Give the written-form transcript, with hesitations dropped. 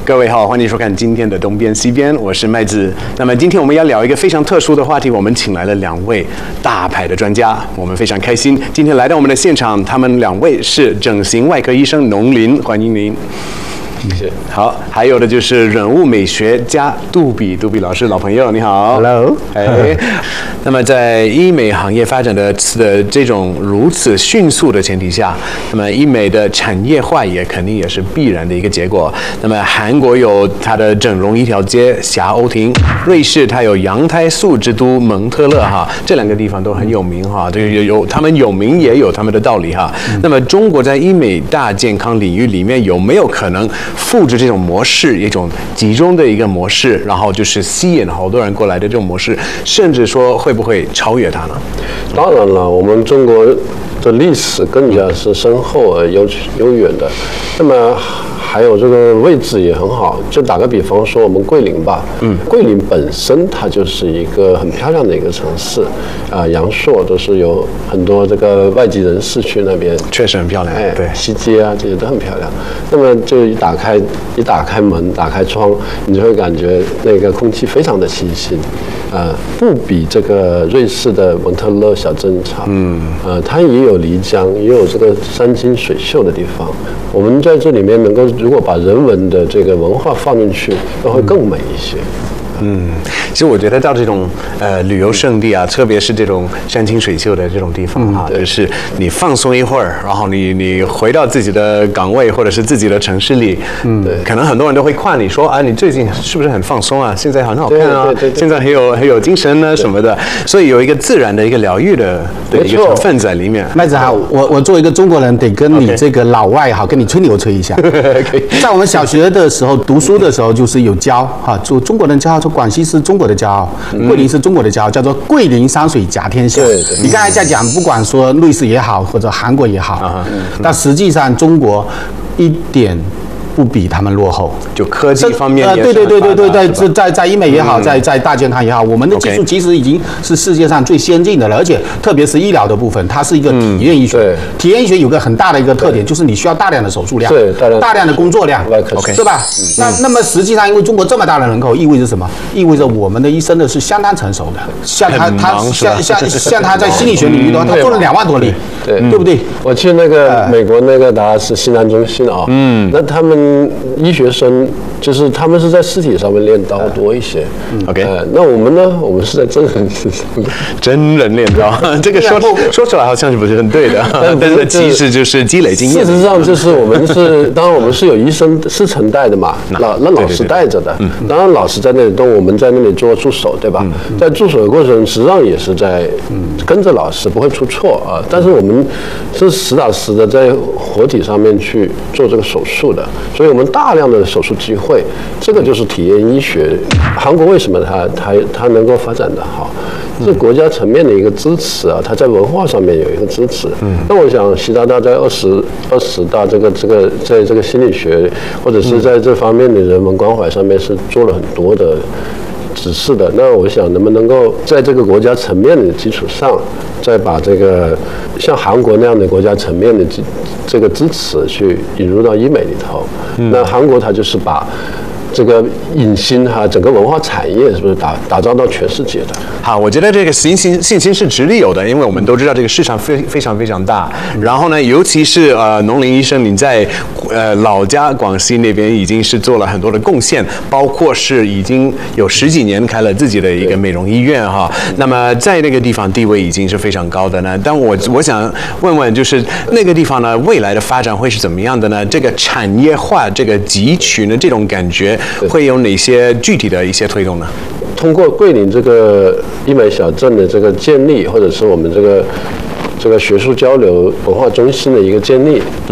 各位好，欢迎收看今天的东边西边，我是麦子。那么今天我们要聊一个非常特殊的话题，我们请来了2位大牌的专家，我们非常开心，今天来到我们的现场，他们2位是整形外科医生农林，欢迎您。 谢谢。 好，还有的就是人物美学家杜比老师，老朋友，你好。 Hello。 那么在医美行业发展的这种如此迅速的前提下，那么医美的产业化也肯定也是必然的一个结果。那么韩国有它的整容一条街霞欧亭，瑞士它有羊胎素之都蒙特勒哈，这2个地方都很有名哈，这个有他们有名也有他们的道理哈。那么中国在医美大健康领域里面有没有可能复制这种模式，一种集中的一个模式，然后就是吸引好多人过来的这种模式，甚至说会不会超越它呢？ 当然了，我们中国的历史更加是深厚而悠远的，那么还有这个位置也很好。就打个比方说，我们桂林吧，桂林本身它就是一个很漂亮的一个城市，阳朔都是有很多这个外籍人士去那边， 确实很漂亮，对， 西街啊这些都很漂亮。那么就一打开门，打开窗，你就会感觉那个空气非常的清新，不比这个瑞士的蒙特勒小镇差。它也有漓江，也有这个山清水秀的地方。我们在这里面能够，如果把人文的这个文化放进去，那会更美一些。 其实我觉得到这种旅游胜地啊，特别是这种山清水秀的这种地方哈，就是你放松一会儿，然后你回到自己的岗位或者是自己的城市里，可能很多人都会夸你说啊，你最近是不是很放松啊？现在很好看啊，现在很有精神呢什么的，所以有一个自然的一个疗愈的一个成分在里面。 麦子好，我作为一个中国人，得跟你这个老外好，跟你吹牛吹一下。在我们小学的时候读书的时候，就是有教哈，就中国人教。说广西是中国的骄傲，桂林是中国的骄傲，叫做桂林山水甲天下。你刚才在讲，不管说瑞士也好，或者韩国也好，但实际上中国一点不比他们落后， 就科技方面对，在医美也好，在大健康也好，我们的技术其实已经是世界上最先进的了，而且特别是医疗的部分，它是一个体验医学。体验医学有个很大的一个特点，就是你需要大量的手术量，大量的工作量，对吧？那么实际上，因为中国这么大的人口，意味着什么？意味着我们的医生呢是相当成熟的，像他在心理学领域的话，他做了2万多例，对不对？ 我去那个美国那个达拉斯西南中心啊，那他们医学生就是他们是在尸体上面练刀多一些。那我们呢？我们是在真人练刀。这个说出来好像是不是很对的，但是其实就是积累经验。 事实上就是我们是，当然我们是有医生师承带的嘛，老师带着的。当然老师在那里动，我们在那里做助手，对吧？在助手的过程，实际上也是在跟着老师，不会出错啊。但是我们是实打实的在活体上面去做这个手术的。所以我们大量的手术机会，这个就是体验医学。韩国为什么它能够发展得好？是国家层面的一个支持啊，它在文化上面有一个支持。那我想习大大在20大在这个心理学或者是在这方面的人文关怀上面是做了很多的指示的。那我想能不能够在这个国家层面的基础上，再把这个像韩国那样的国家层面的这个支持去引入到医美里头。那韩国它就是把这个影星整个文化产业是不是打造到全世界的？ 好，我觉得这个信心是直立有的，因为我们都知道这个市场非常大。然后呢，尤其是农林医生，你在老家广西那边已经是做了很多的贡献，包括是已经有10几年开了自己的一个美容医院哈。那么在那个地方地位已经是非常高的呢。但我想问问，就是那个地方呢，未来的发展会是怎么样的呢？这个产业化、这个集群的这种感觉，会有哪些具体的一些推动呢？ 通过桂林这个医美小镇的这个建立，或者是我们这个学术交流文化中心的一个建立，